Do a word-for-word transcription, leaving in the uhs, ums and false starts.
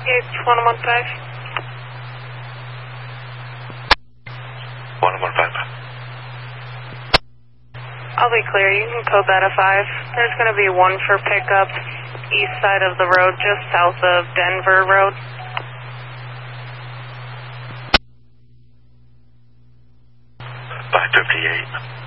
It's one one five. one one five. I'll be clear. You can code that a five. There's going to be one for pickup east side of the road, just south of Denver Road. five fifty-eight.